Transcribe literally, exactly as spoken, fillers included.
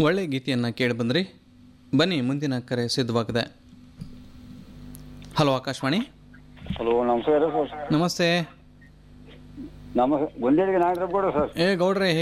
ಒಳ್ಳೆಯ ಗೀತೆಯನ್ನು ಕೇಳಿ ಬಂದ್ರಿ. ಬನ್ನಿ ಮುಂದಿನ ಕರೆ ಸಿದ್ಧವಾಗಿದೆ. ಹಲೋ ಆಕಾಶವಾಣಿ. ಹಲೋ ನಮಸ್ಕಾರ ಸರ್. ನಮಸ್ತೆ. ನಮಸ್ತೆ. ಗುಂಡೇರಿಗೆ ನಾಗರಗೌಡ ಸರ್. ಏ ಗೌಡ್ರೆ